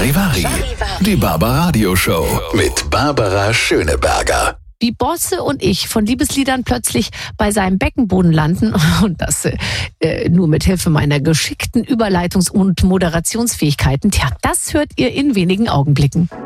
Charivari, die Barbaradio Show mit Barbara Schöneberger. Wie Bosse und ich von Liebesliedern plötzlich bei seinem Beckenboden landen und das nur mit Hilfe meiner geschickten Überleitungs- und Moderationsfähigkeiten. Tja, das hört ihr in wenigen Augenblicken.